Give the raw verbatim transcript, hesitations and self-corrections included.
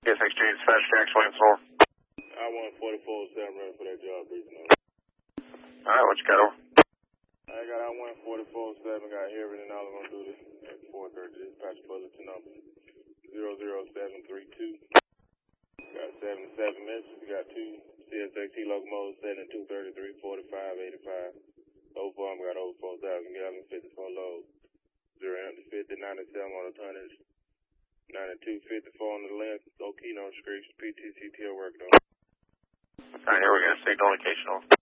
Yes, exchange dispatch, Jack Swansor. I one forty-four seven ready for that job, please. Alright, what you got over? I got I one forty-four seven, got here and all I'm gonna do this at four thirty. Dispatch positive number zero zero seven three two. Got seventy-seven minutes. We got two C S X T locomotives setting two thirty-three, forty-five, eighty-five. So far, we got over four thousand gallons, fifty-four loads. zero empty fifty, ninety-seven on the tonnage, ninety-two fifty-four on the length. Okino Street, P T C T working on. Alright, here we got signal location on.